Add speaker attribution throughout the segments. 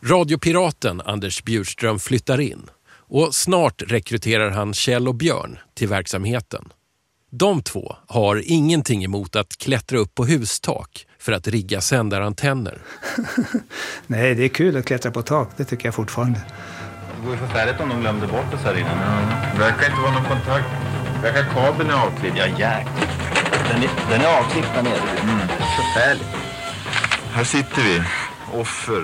Speaker 1: Radiopiraten Anders Bjurström flyttar in och snart rekryterar han Kjell och Björn till verksamheten. De två har ingenting emot att klättra upp på hustak för att rigga sändarantenner.
Speaker 2: Nej, det är kul att klättra på tak, det tycker jag fortfarande.
Speaker 3: Det vore förfärligt om de glömde bort oss här inne. Ja. Det verkar inte vara någon kontakt. Det verkar kabeln är avklippt. Ja, jäklar. Den är avklippt där nere. Förfärligt. Här sitter vi. Offer.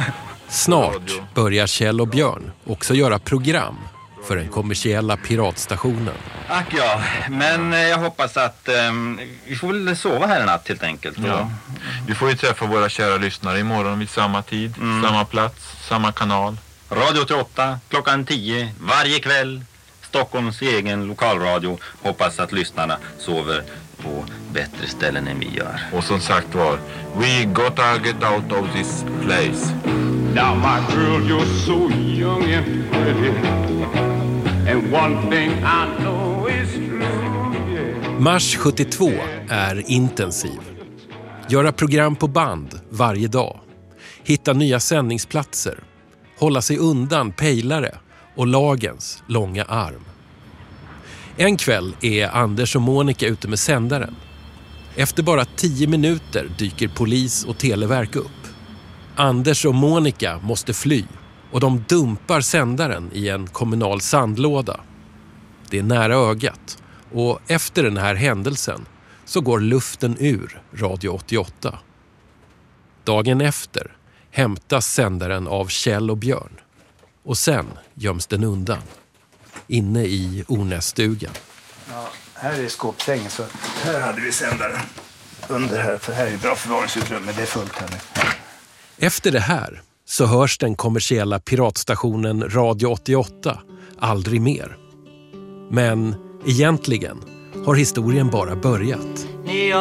Speaker 1: Snart börjar Kjell och Björn också göra program för den kommersiella piratstationen.
Speaker 3: Ack ja, men jag hoppas att vi får väl sova här en natt helt enkelt.
Speaker 4: Ja. Vi får ju träffa våra kära lyssnare imorgon vid samma tid, samma plats, samma kanal.
Speaker 3: Radio 88, klockan 10, varje kväll. Stockholms egen lokalradio. Hoppas att lyssnarna sover på bättre ställen än vi gör.
Speaker 4: Och som sagt var, we gotta get out of this place.
Speaker 5: Now my girl, you're so young and pretty, and one thing I know is true, yeah.
Speaker 1: Mars 72 är intensiv. Göra program på band varje dag. Hitta nya sändningsplatser. Hålla sig undan pejlare och lagens långa arm. En kväll är Anders och Monica ute med sändaren. Efter bara 10 minuter dyker polis och televerk upp. Anders och Monica måste fly och de dumpar sändaren i en kommunal sandlåda. Det är nära ögat och efter den här händelsen så går luften ur Radio 88. Dagen efter hämtas sändaren av Kjell och Björn och sen göms den undan inne i Ornässtugan.
Speaker 2: Ja, här är skåpsängen, så här hade vi sändaren under här, för här är bra förvaringsutrymme, det är fullt här nu.
Speaker 1: Efter det här så hörs den kommersiella piratstationen Radio 88 aldrig mer. Men egentligen har historien bara börjat.